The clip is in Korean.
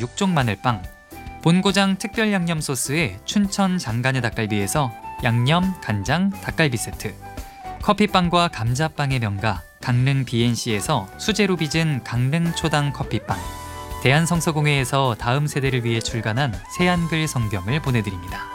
육종 마늘빵, 본고장 특별 양념 소스의 춘천 장간의 닭갈비에서 양념, 간장, 닭갈비 세트, 커피빵과 감자빵의 명가 강릉 BNC에서 수제로 빚은 강릉 초당 커피빵, 대한성서공회에서 다음 세대를 위해 출간한 새한글 성경을 보내드립니다.